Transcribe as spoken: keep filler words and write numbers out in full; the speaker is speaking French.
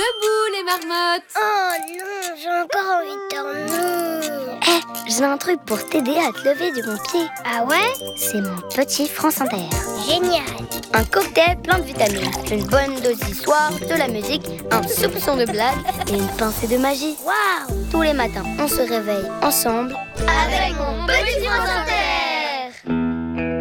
Debout les marmottes. Oh non, j'ai encore envie de dormir. Hé, hey, j'ai un truc pour t'aider à te lever du bon pied. Ah ouais? C'est mon petit France Inter. Génial. Un cocktail plein de vitamines, une bonne dose d'histoire, de la musique, un soupçon de blague et une pincée de magie. Waouh! Tous les matins, on se réveille ensemble avec mon petit France Inter.